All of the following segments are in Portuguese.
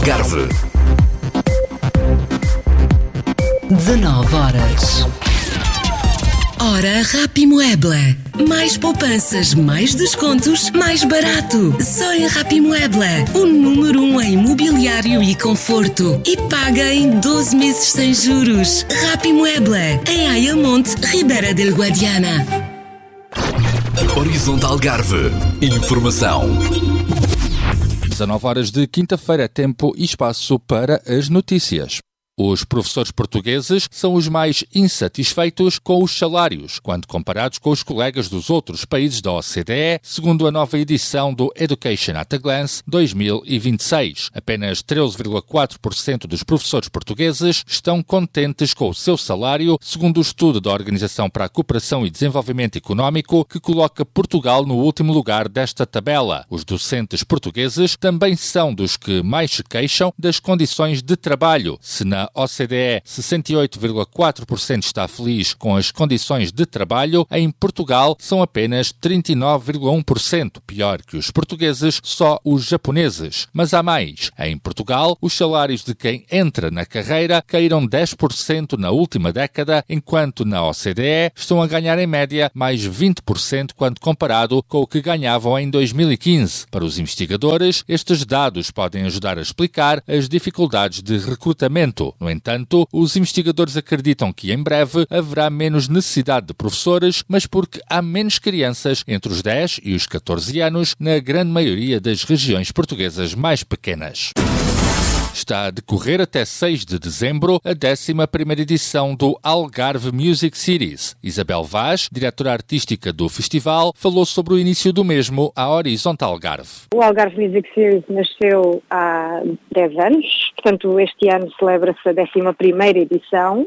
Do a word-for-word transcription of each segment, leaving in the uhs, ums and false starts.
Algarve. dezanove horas. Hora Rapimueble. Mais poupanças, mais descontos, mais barato. Só em Rapimueble. O número um em mobiliário e conforto. E paga em doze meses sem juros. Rapimueble. Em Ayamonte, Ribeira del Guadiana. Horizonte Algarve. Informação. dezanove horas de quinta-feira, tempo e espaço para as notícias. Os professores portugueses são os mais insatisfeitos com os salários, quando comparados com os colegas dos outros países da O C D E, segundo a nova edição do Education at a Glance dois mil e vinte e seis. Apenas treze vírgula quatro por cento dos professores portugueses estão contentes com o seu salário, segundo o estudo da Organização para a Cooperação e Desenvolvimento Económico, que coloca Portugal no último lugar desta tabela. Os docentes portugueses também são dos que mais se queixam das condições de trabalho. Se na O C D E, sessenta e oito vírgula quatro por cento está feliz com as condições de trabalho, em Portugal são apenas trinta e nove vírgula um por cento. Pior que os portugueses, só os japoneses. Mas há mais. Em Portugal, os salários de quem entra na carreira caíram dez por cento na última década, enquanto na O C D E estão a ganhar em média mais vinte por cento quando comparado com o que ganhavam em dois mil e quinze. Para os investigadores, estes dados podem ajudar a explicar as dificuldades de recrutamento. No entanto, os investigadores acreditam que em breve haverá menos necessidade de professores, mas porque há menos crianças entre os dez e os catorze anos na grande maioria das regiões portuguesas mais pequenas. Está a decorrer até seis de dezembro a décima primeira edição do Algarve Music Series. Isabel Vaz, diretora artística do festival, falou sobre o início do mesmo à Horizonte Algarve. O Algarve Music Series nasceu há dez anos, portanto este ano celebra-se a décima primeira edição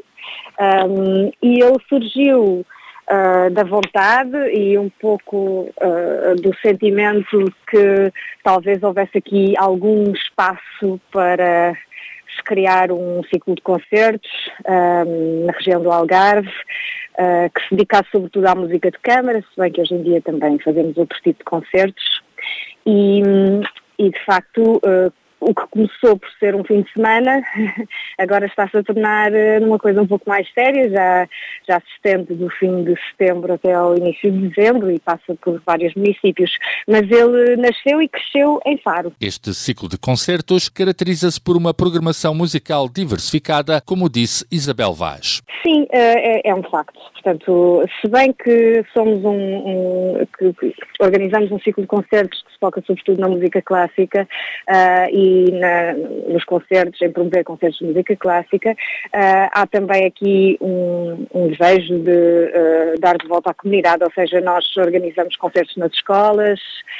um, e ele surgiu Uh, da vontade e um pouco uh, do sentimento que talvez houvesse aqui algum espaço para se criar um ciclo de concertos um, na região do Algarve, uh, que se dedicasse sobretudo à música de câmara, se bem que hoje em dia também fazemos outro tipo de concertos e, e de facto uh, o que começou por ser um fim de semana, agora está-se a tornar numa coisa um pouco mais séria, já, já se estende do fim de setembro até ao início de dezembro e passa por vários municípios, mas ele nasceu e cresceu em Faro. Este ciclo de concertos caracteriza-se por uma programação musical diversificada, como disse Isabel Vaz. Sim, é, é um facto. Portanto, se bem que somos um, um que, que organizamos um ciclo de concertos que se foca sobretudo na música clássica uh, e E na, nos concertos, em promover concertos de música clássica, uh, há também aqui um, um desejo de uh, dar de volta à comunidade, ou seja, nós organizamos concertos nas escolas,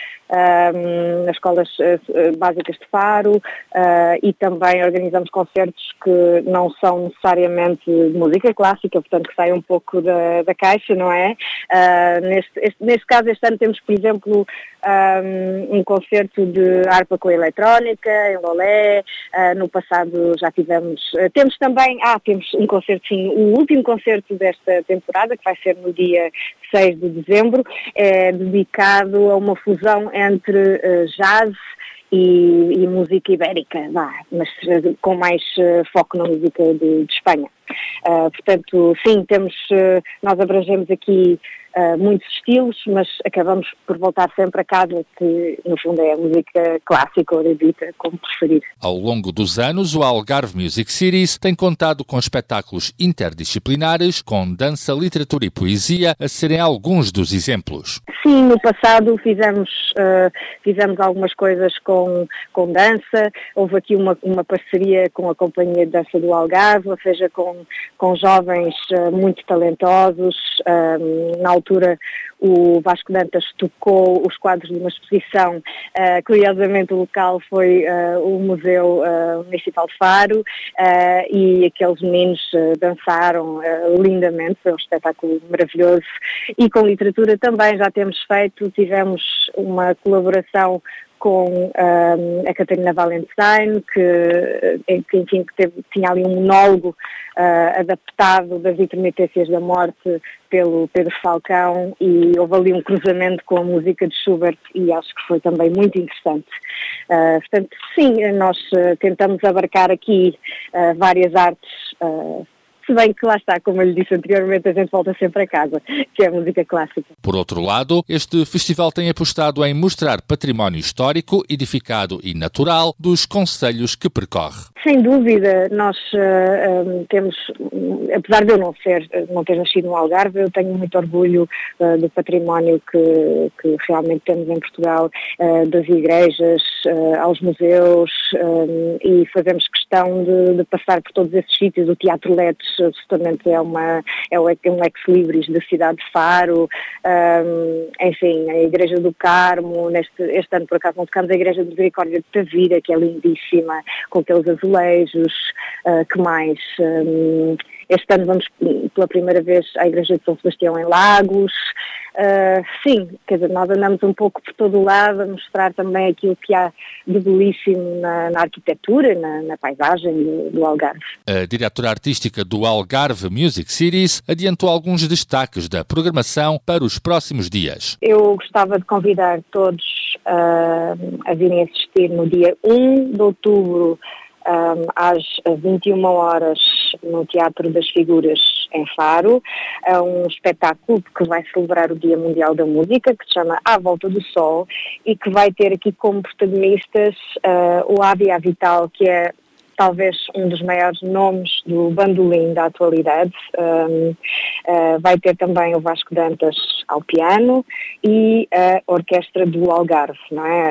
um, nas escolas uh, básicas de Faro uh, e também organizamos concertos que não são necessariamente de música clássica, portanto que saem um pouco da, da caixa, não é? Uh, neste, este, neste caso, este ano temos, por exemplo, um, um concerto de harpa com eletrónica, em Lolé, uh, no passado já tivemos, uh, temos também, ah, temos um concerto, sim, o último concerto desta temporada, que vai ser no dia seis de dezembro, é dedicado a uma fusão entre uh, jazz e, e música ibérica, vá, mas uh, com mais uh, foco na música de, de Espanha. Uh, portanto, sim, temos, uh, nós abrangemos aqui uh, muitos estilos, mas acabamos por voltar sempre a casa, que no fundo é a música clássica ou erudita, como preferir. Ao longo dos anos, o Algarve Music Series tem contado com espetáculos interdisciplinares, com dança, literatura e poesia a serem alguns dos exemplos. Sim, no passado fizemos, uh, fizemos algumas coisas com, com dança, houve aqui uma, uma parceria com a Companhia de Dança do Algarve, ou seja, com, com jovens uh, muito talentosos. Uh, na altura o Vasco Dantas tocou os quadros de uma exposição, uh, curiosamente o local foi uh, o Museu uh, Municipal de Faro uh, e aqueles meninos uh, dançaram uh, lindamente, foi um espetáculo maravilhoso. E com literatura também já temos feito, tivemos uma colaboração com um, a Catarina Valentine, que, que, enfim, que teve, tinha ali um monólogo uh, adaptado das intermitências da morte pelo Pedro Falcão, e houve ali um cruzamento com a música de Schubert e acho que foi também muito interessante. Uh, portanto, sim, nós uh, tentamos abarcar aqui uh, várias artes, uh, se bem que lá está, como eu lhe disse anteriormente, a gente volta sempre a casa, que é a música clássica. Por outro lado, este festival tem apostado em mostrar património histórico, edificado e natural dos concelhos que percorre. Sem dúvida, nós uh, um, temos, apesar de eu não ser, não ter nascido no Algarve, eu tenho muito orgulho uh, do património que, que realmente temos em Portugal, uh, das igrejas, uh, aos museus, um, e fazemos questão de, de passar por todos esses sítios. O Teatro Letes justamente é, uma, é um ex-libris da cidade de Faro, um, enfim, a Igreja do Carmo, neste, este ano por acaso não tocamos a Igreja de Misericórdia de Tavira, que é lindíssima, com aqueles azulejos, uh, que mais? Um, este ano vamos pela primeira vez à Igreja de São Sebastião em Lagos. Uh, sim, quer dizer, nós andamos um pouco por todo o lado a mostrar também aquilo que há de belíssimo na, na arquitetura, na, na paisagem do, do Algarve. A diretora artística do Algarve Music Cities adiantou alguns destaques da programação para os próximos dias. Eu gostava de convidar todos uh, a virem assistir no dia um de outubro, Um, às vinte e uma horas no Teatro das Figuras em Faro, é um espetáculo que vai celebrar o Dia Mundial da Música, que se chama À Volta do Sol, e que vai ter aqui como protagonistas uh, o Avia Vital, que é talvez um dos maiores nomes do bandolim da atualidade. Um, uh, vai ter também o Vasco Dantas ao piano e a Orquestra do Algarve, não é?